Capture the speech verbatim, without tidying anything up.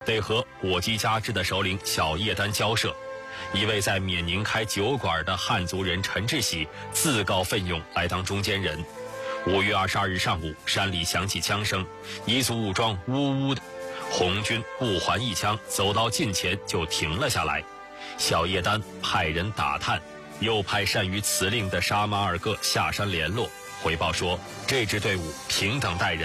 得和火鸡加之的首领小叶丹交涉。一位在缅宁开酒馆的汉族人陈志喜自告奋勇来当中间人。五月二十二日上午，山里响起枪声，彝族武装呜呜的，红军不还一枪，走到近前就停了下来。小叶丹派人打探，又派善于辞令的沙马尔各下山联络，回报说这支队伍平等待人。